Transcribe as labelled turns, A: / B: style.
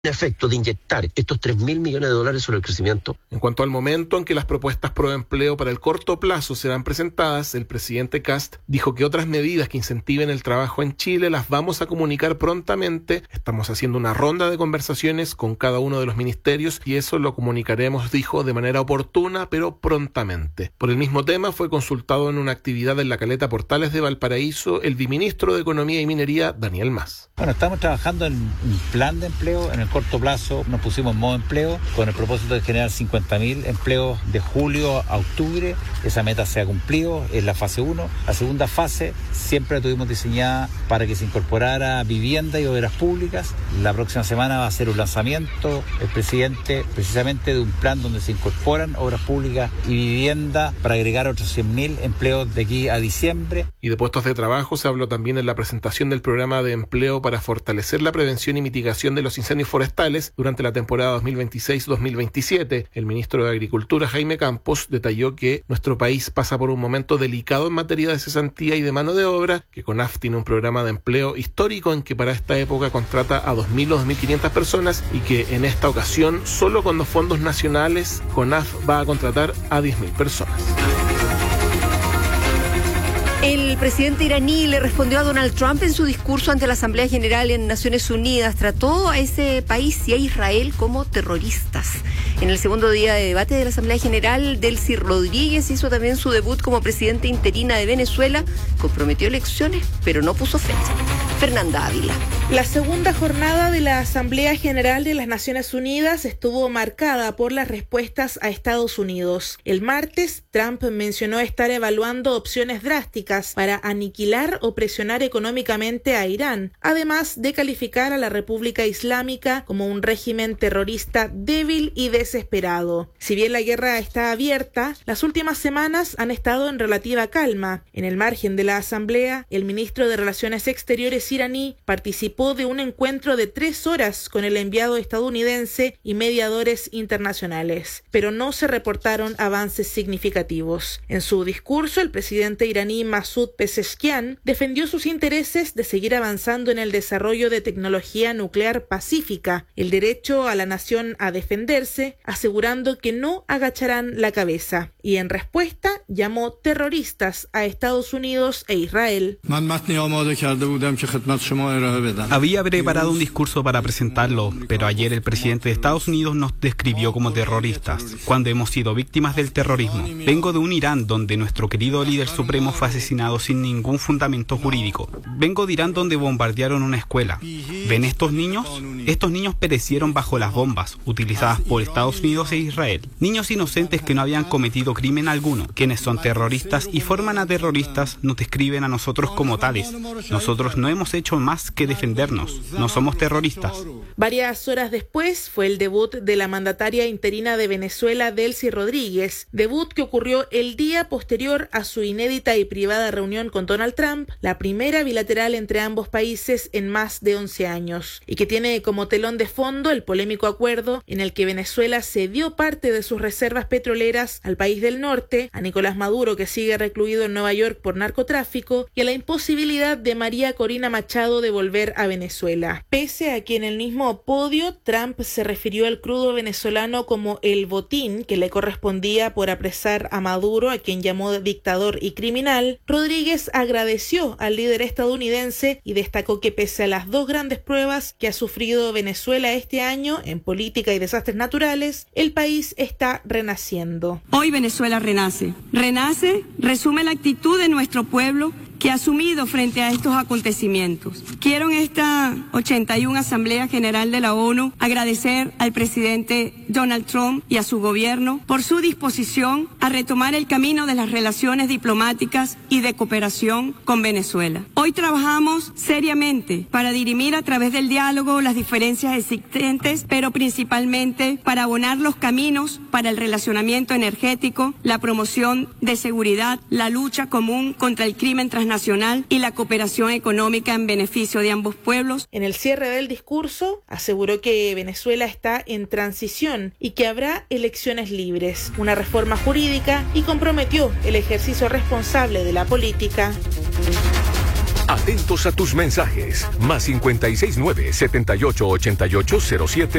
A: efecto de inyectar estos 3.000 millones de dólares sobre el crecimiento.
B: En cuanto al momento en que las propuestas pro empleo para el corto plazo serán presentadas, el presidente Kast dijo que otras medidas que incentiven el trabajo en Chile las vamos a comunicar prontamente. Estamos haciendo una ronda de conversaciones con cada uno de los ministerios y eso lo comunicaremos, dijo, de manera oportuna, pero prontamente. Por el mismo tema fue consultado en una actividad en la Caleta Portales de Valparaíso el viceministro de Economía y Minería, Daniel Mas.
C: Bueno, estamos trabajando en un plan de empleo. En el corto plazo nos pusimos en modo empleo con el propósito de generar 50.000 empleos de julio a octubre. Esa meta se ha cumplido, es la fase 1. La segunda fase siempre la tuvimos diseñada para que se incorporara vivienda y obras públicas. La próxima semana va a ser un lanzamiento, el presidente, precisamente de un plan donde se incorporan obras públicas y vivienda para agregar otros 100.000 empleos de aquí a diciembre.
B: Y de puestos de trabajo se habló también en la presentación del programa de empleo para fortalecer la prevención y mitigación de los incendios forestales durante la temporada 2026-2027. El ministro de Agricultura, Jaime Campos, detalló que nuestro país pasa por un momento delicado en materia de cesantía y de mano de obra, que CONAF tiene un programa de empleo histórico en que para esta época contrata a 2.000 o 2.500 personas y que en esta ocasión, solo con los fondos nacionales, CONAF va a contratar a 10.000 personas.
D: El presidente iraní le respondió a Donald Trump en su discurso ante la Asamblea General en Naciones Unidas. Trató a ese país y a Israel como terroristas. En el segundo día de debate de la Asamblea General, Delcy Rodríguez hizo también su debut como presidenta interina de Venezuela. Comprometió elecciones, pero no puso fecha. Fernanda Ávila.
E: La segunda jornada de la Asamblea General de las Naciones Unidas estuvo marcada por las respuestas a Estados Unidos. El martes, Trump mencionó estar evaluando opciones drásticas para aniquilar o presionar económicamente a Irán, además de calificar a la República Islámica como un régimen terrorista débil y desesperado. Si bien la guerra está abierta, las últimas semanas han estado en relativa calma. En el margen de la Asamblea, el ministro de Relaciones Exteriores iraní participó de un encuentro de 3 horas con el enviado estadounidense y mediadores internacionales, pero no se reportaron avances significativos. En su discurso, el presidente iraní Masoud Pezeshkian defendió sus intereses de seguir avanzando en el desarrollo de tecnología nuclear pacífica, el derecho a la nación a defenderse, asegurando que no agacharán la cabeza. Y en respuesta, llamó terroristas a Estados Unidos e Israel.
F: Había preparado un discurso para presentarlo, pero ayer el presidente de Estados Unidos nos describió como terroristas, cuando hemos sido víctimas del terrorismo. Vengo de un Irán donde nuestro querido líder supremo fue asesinado sin ningún fundamento jurídico. Vengo de Irán donde bombardearon una escuela. ¿Ven estos niños? Estos niños perecieron bajo las bombas utilizadas por Estados Unidos e Israel. Niños inocentes que no habían cometido crimen alguno. Quienes son terroristas y forman a terroristas nos describen a nosotros como tales. Nosotros no hemos hecho más que defendernos. No somos terroristas.
E: Varias horas después fue el debut de la mandataria interina de Venezuela, Delcy Rodríguez. Debut que ocurrió el día posterior a su inédita y privada reunión con Donald Trump, la primera bilateral entre ambos países en más de 11 años, y que tiene como telón de fondo el polémico acuerdo en el que Venezuela cedió parte de sus reservas petroleras al país del norte, a Nicolás Maduro, que sigue recluido en Nueva York por narcotráfico, y a la imposibilidad de María Corina Machado de volver a Venezuela. Pese a que en el mismo podio Trump se refirió al crudo venezolano como el botín que le correspondía por apresar a Maduro, a quien llamó dictador y criminal, Rodríguez agradeció al líder estadounidense y destacó que pese a las 2 grandes pruebas que ha sufrido Venezuela este año en política y desastres naturales, el país está renaciendo.
G: Hoy Venezuela renace. Renace, resume la actitud de nuestro pueblo que ha asumido frente a estos acontecimientos. Quiero en esta 81 Asamblea General de la ONU agradecer al presidente Donald Trump y a su gobierno por su disposición a retomar el camino de las relaciones diplomáticas y de cooperación con Venezuela. Hoy trabajamos seriamente para dirimir a través del diálogo las diferencias existentes, pero principalmente para abonar los caminos para el relacionamiento energético, la promoción de seguridad, la lucha común contra el crimen transnacional y la cooperación económica en beneficio de ambos pueblos.
E: En el cierre del discurso, aseguró que Venezuela está en transición y que habrá elecciones libres, una reforma jurídica y comprometió el ejercicio responsable de la política.
H: Atentos a tus mensajes. +569 7888 07